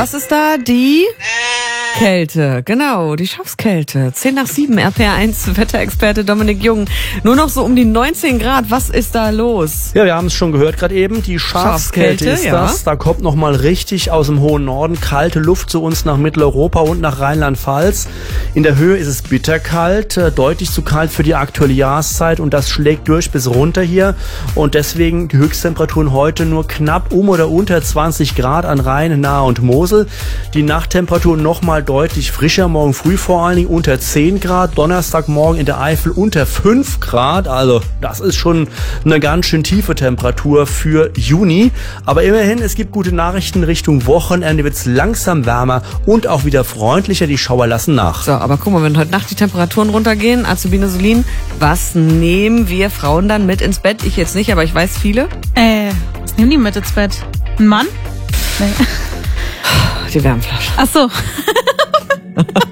Was ist da? Die Kälte, genau, die Schafskälte. 6:10, RPR1, Wetterexperte Dominik Jung. Nur noch so um die 19 Grad, was ist da los? Ja, wir haben es schon gehört gerade eben, die Schafskälte ist das. Da kommt nochmal richtig aus dem hohen Norden kalte Luft zu uns nach Mitteleuropa und nach Rheinland-Pfalz. In der Höhe ist es bitterkalt, deutlich zu kalt für die aktuelle Jahreszeit und das schlägt durch bis runter hier. Und deswegen die Höchsttemperaturen heute nur knapp um oder unter 20 Grad an Rhein, Nahe und Mosel. Die Nachttemperaturen nochmal deutlich frischer, morgen früh vor allen Dingen unter 10 Grad, Donnerstagmorgen in der Eifel unter 5 Grad, also das ist schon eine ganz schön tiefe Temperatur für Juni, aber immerhin, es gibt gute Nachrichten, Richtung Wochenende wird es langsam wärmer und auch wieder freundlicher, die Schauer lassen nach. So, aber guck mal, wenn heute Nacht die Temperaturen runtergehen, Azubine Solin, was nehmen wir Frauen dann mit ins Bett? Ich jetzt nicht, aber ich weiß viele. Was nehmen die mit ins Bett? Ein Mann? Nee. Die Wärmflasche. Ach so.